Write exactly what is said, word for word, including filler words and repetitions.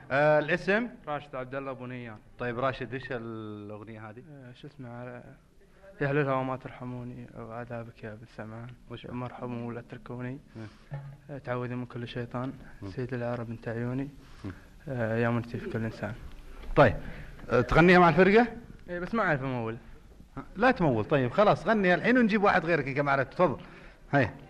آه الاسم؟ راشد عبد الله ابو نيان. طيب راشد، ايش الاغنيه هذه؟ آه شو اسمه على- يا اهل الهوى ما ترحموني او عذابك يا ابن سمان، وش مرحبا ولا تركوني، مم. آه تعوذي من كل شيطان، مم. سيد العرب انت عيوني، مم. آه يا منتي في كل انسان. طيب آه تغنيها مع الفرقه؟ اي بس ما اعرف امول. لا تمول. طيب خلاص غني الحين ونجيب واحد غيرك كما عرفت. تفضل. هيا.